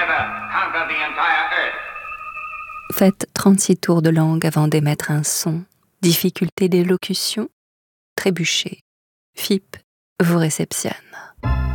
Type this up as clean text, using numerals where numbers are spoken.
Faites 36 tours de langue avant d'émettre un son. Difficulté d'élocution, trébuchez. FIP vous réceptionne.